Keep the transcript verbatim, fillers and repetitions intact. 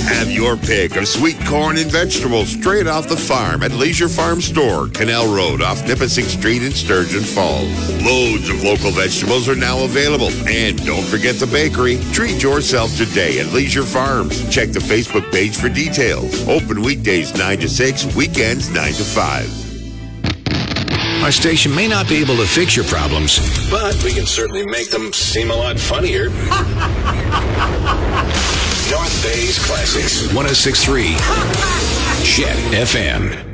Have your pick of sweet corn and vegetables straight off the farm at Leisure Farm Store, Canal Road off Nipissing Street in Sturgeon Falls. Loads of local vegetables are now available. And don't forget the bakery. Treat yourself today at Leisure Farms. Check the Facebook page for details. Open weekdays nine to six, weekends nine to five. Our station may not be able to fix your problems, but we can certainly make them seem a lot funnier. North Bay's Classics, one oh six point three Jet F M.